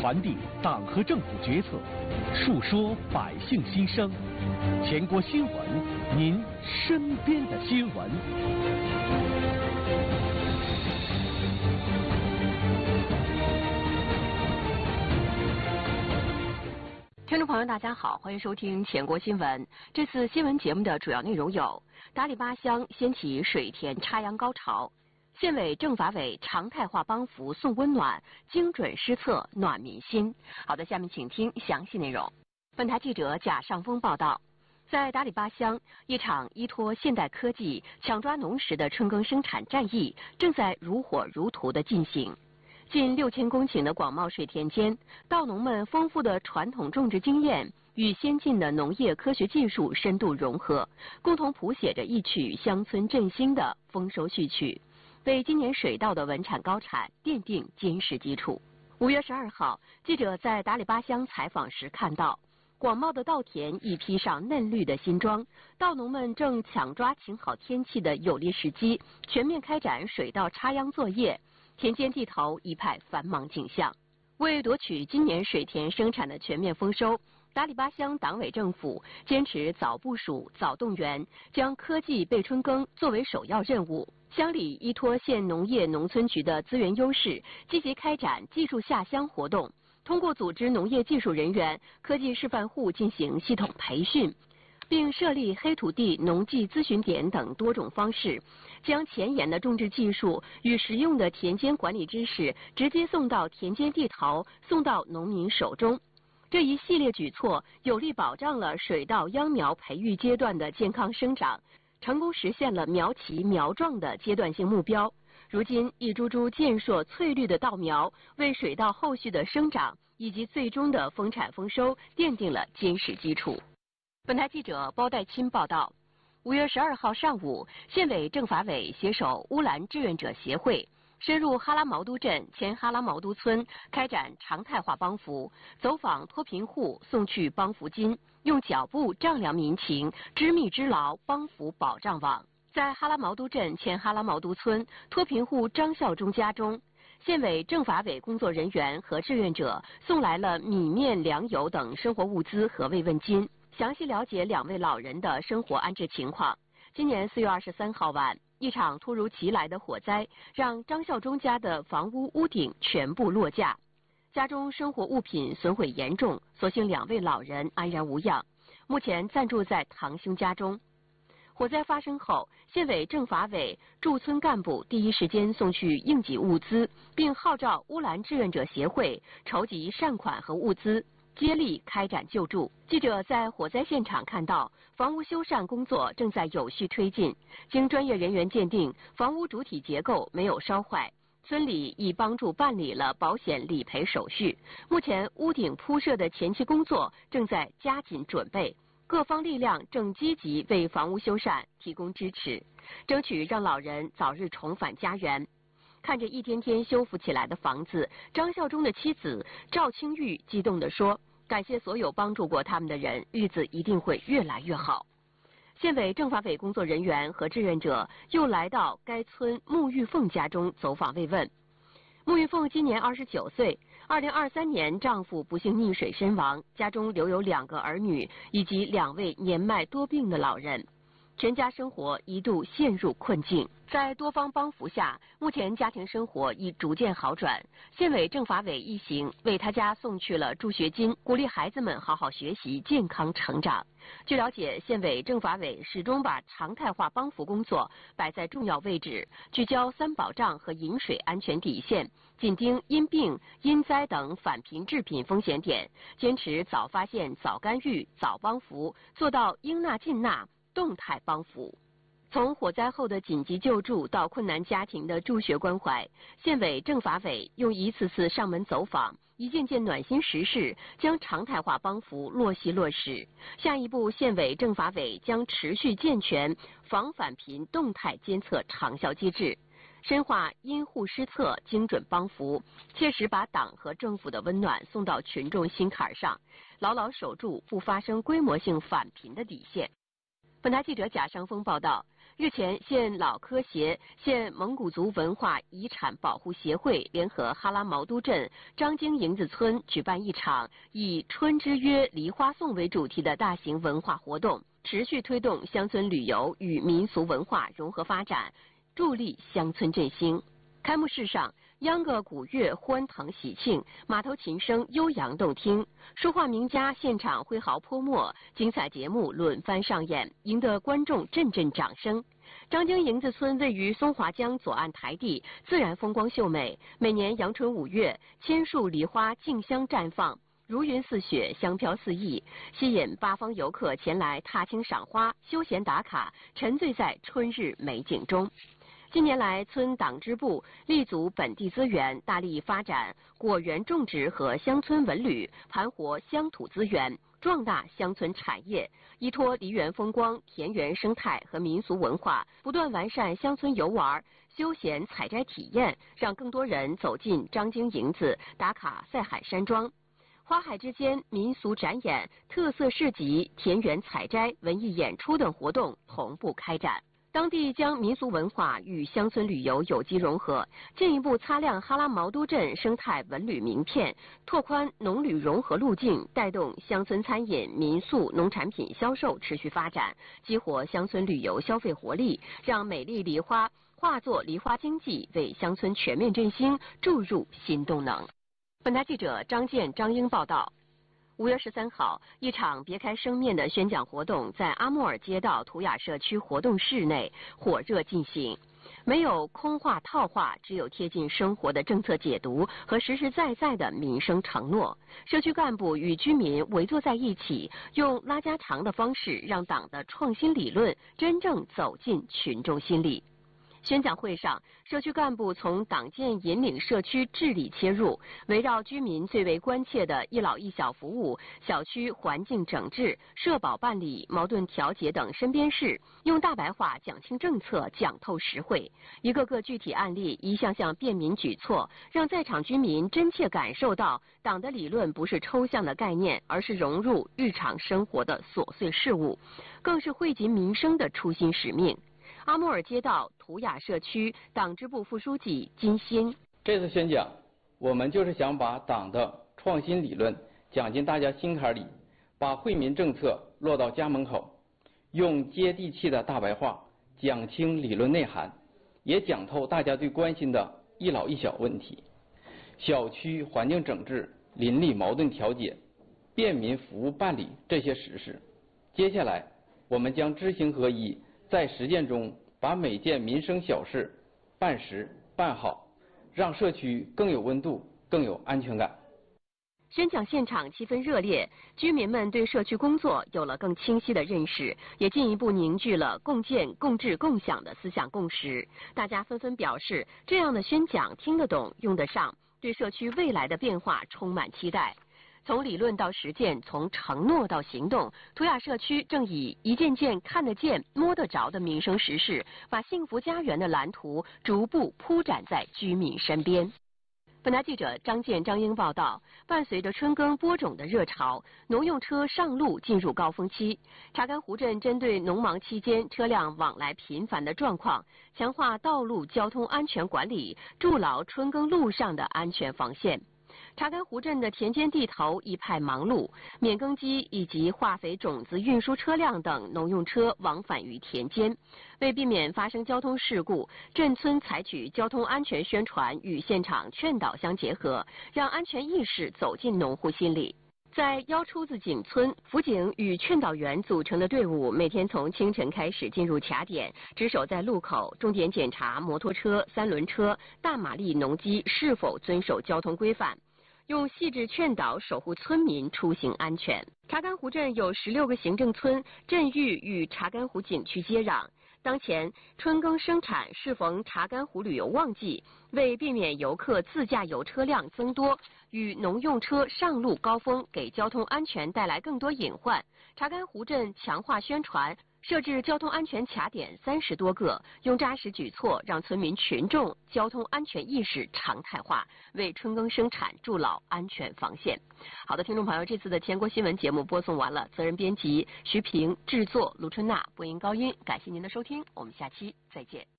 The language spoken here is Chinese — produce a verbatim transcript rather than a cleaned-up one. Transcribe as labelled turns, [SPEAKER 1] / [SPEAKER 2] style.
[SPEAKER 1] 传递党和政府决策，述说百姓心声。全国新闻，您身边的新闻。
[SPEAKER 2] 听众朋友，大家好，欢迎收听全国新闻。这次新闻节目的主要内容有：达里巴乡掀起水田插秧高潮，县委政法委常态化帮扶送温暖，精准施策暖民心。好的，下面请听详细内容。本台记者贾尚峰报道，在达里巴乡，一场依托现代科技抢抓农时的春耕生产战役正在如火如荼地进行。近六千公顷的广袤水田间，稻农们丰富的传统种植经验与先进的农业科学技术深度融合，共同谱写着一曲乡村振兴的丰收序曲，为今年水稻的稳产高产奠定坚实基础。五月十二号，记者在达里巴乡采访时看到，广袤的稻田已披上嫩绿的新装，稻农们正抢抓晴好天气的有利时机，全面开展水稻插秧作业。田间地头一派繁忙景象。为夺取今年水田生产的全面丰收，达里巴乡党委政府坚持早部署、早动员，将科技备春耕作为首要任务。乡里依托县农业农村局的资源优势，积极开展技术下乡活动，通过组织农业技术人员、科技示范户进行系统培训，并设立黑土地农技咨询点等多种方式，将前沿的种植技术与实用的田间管理知识直接送到田间地头，送到农民手中。这一系列举措有力保障了水稻秧苗培育阶段的健康生长，成功实现了苗齐苗壮的阶段性目标。如今，一株株健硕翠绿的稻苗为水稻后续的生长以及最终的丰产丰收奠定了坚实基础。本台记者包代钦报道，五月十二号上午，县委政法委携手乌兰志愿者协会，深入哈拉毛都镇前哈拉毛都村，开展常态化帮扶，走访脱贫户，送去帮扶金，用脚步丈量民情，织密织牢帮扶保障网。在哈拉毛都镇前哈拉毛都村脱贫户张孝忠家中，县委政法委工作人员和志愿者送来了米面、粮油等生活物资和慰问金。详细了解两位老人的生活安置情况。今年四月二十三号晚，一场突如其来的火灾让张孝忠家的房屋屋顶全部落架，家中生活物品损毁严重，所幸两位老人安然无恙，目前暂住在堂兄家中。火灾发生后，县委政法委驻村干部第一时间送去应急物资，并号召乌兰志愿者协会筹集善款和物资，接力开展救助。记者在火灾现场看到，房屋修缮工作正在有序推进。经专业人员鉴定，房屋主体结构没有烧坏，村里已帮助办理了保险理赔手续。目前屋顶铺设的前期工作正在加紧准备，各方力量正积极为房屋修缮提供支持，争取让老人早日重返家园。看着一天天修复起来的房子，张孝忠的妻子赵清玉激动地说：“感谢所有帮助过他们的人，日子一定会越来越好。”县委政法委工作人员和志愿者又来到该村穆玉凤家中走访慰问。穆玉凤今年二十九岁，二零二三年丈夫不幸溺水身亡，家中留有两个儿女以及两位年迈多病的老人。全家生活一度陷入困境，在多方帮扶下，目前家庭生活已逐渐好转。县委政法委一行为他家送去了助学金，鼓励孩子们好好学习，健康成长。据了解，县委政法委始终把常态化帮扶工作摆在重要位置，聚焦三保障和饮水安全底线，紧盯因病、因灾等返贫致贫风险点，坚持早发现、早干预、早帮扶，做到应纳尽纳，动态帮扶。从火灾后的紧急救助到困难家庭的助学关怀，县委政法委用一次次上门走访、一件件暖心实事，将常态化帮扶落细落实。下一步，县委政法委将持续健全防返贫动态监测长效机制，深化因护施策、精准帮扶，切实把党和政府的温暖送到群众心坎上，牢牢守住不发生规模性返贫的底线。本台记者贾尚峰报道， 日前，县老科协、县蒙古族文化遗产保护协会联合哈拉毛都镇张京营子村举办一场以“春之约，梨花颂”为主题的大型文化活动，持续推动乡村旅游与民俗文化融合发展，助力乡村振兴。开幕式上，秧歌鼓乐欢腾喜庆，马头琴声悠扬动听，书画名家现场挥毫泼墨，精彩节目轮番上演，赢得观众阵阵掌声。张京营子村位于松华江左岸台地，自然风光秀美，每年阳春五月，千树梨花竞相绽放，如云似雪，香飘四溢，吸引八方游客前来踏青赏花、休闲打卡，沉醉在春日美景中。近年来，村党支部立足本地资源，大力发展果园种植和乡村文旅，盘活乡土资源，壮大乡村产业，依托梨园风光、田园生态和民俗文化，不断完善乡村游玩、休闲采摘体验，让更多人走进张京营子，打卡塞海山庄。花海之间，民俗展演、特色市集、田园采摘、文艺演出等活动同步开展。当地将民俗文化与乡村旅游有机融合，进一步擦亮哈拉毛都镇生态文旅名片，拓宽农旅融合路径，带动乡村餐饮、民宿、农产品销售持续发展，激活乡村旅游消费活力，让美丽梨花化作梨花经济，为乡村全面振兴注入新动能。本台记者张健、张英报道。五月十三号，一场别开生面的宣讲活动在阿莫尔街道图雅社区活动室内火热进行。没有空话套话，只有贴近生活的政策解读和实实在在的民生承诺。社区干部与居民围坐在一起，用拉家常的方式，让党的创新理论真正走进群众心里。宣讲会上，社区干部从党建引领社区治理切入，围绕居民最为关切的一老一小服务、小区环境整治、社保办理、矛盾调解等身边事，用大白话讲清政策，讲透实惠。一个个具体案例，一项项便民举措，让在场居民真切感受到党的理论不是抽象的概念，而是融入日常生活的琐碎事物，更是惠及民生的初心使命。阿莫尔街道图雅社区党支部副书记金鑫，
[SPEAKER 3] 这次宣讲，我们就是想把党的创新理论讲进大家心坎里，把惠民政策落到家门口，用接地气的大白话讲清理论内涵，也讲透大家最关心的一老一小问题，小区环境整治、邻里矛盾调解、便民服务办理这些实事。接下来，我们将知行合一，在实践中把每件民生小事办实办好，让社区更有温度，更有安全感。
[SPEAKER 2] 宣讲现场气氛热烈，居民们对社区工作有了更清晰的认识，也进一步凝聚了共建、共治、共享的思想共识。大家纷纷表示，这样的宣讲听得懂、用得上，对社区未来的变化充满期待。从理论到实践，从承诺到行动，图雅社区正以一件件看得见、摸得着的民生实事，把幸福家园的蓝图逐步铺展在居民身边。本台记者张健、张英报道，伴随着春耕播种的热潮，农用车上路进入高峰期。查干湖镇针对农忙期间车辆往来频繁的状况，强化道路交通安全管理，筑牢春耕路上的安全防线。查干湖镇的田间地头一派忙碌，免耕机以及化肥种子运输车辆等农用车往返于田间。为避免发生交通事故，镇村采取交通安全宣传与现场劝导相结合，让安全意识走进农户心里。在腰出子井村，辅警与劝导员组成的队伍，每天从清晨开始进入卡点，值守在路口，重点检查摩托车、三轮车、大马力农机是否遵守交通规范，用细致劝导守护村民出行安全。查干湖镇有十六个行政村，镇域与查干湖景区接壤。当前春耕生产适逢查干湖旅游旺季，为避免游客自驾游车辆增多与农用车上路高峰给交通安全带来更多隐患，查干湖镇强化宣传， 设置交通安全卡点三十多个，用扎实举措让村民群众交通安全意识常态化，为春耕生产筑牢安全防线。好的，听众朋友，这次的全国新闻节目播送完了，责任编辑徐平，制作卢春娜，播音高音，感谢您的收听，我们下期再见。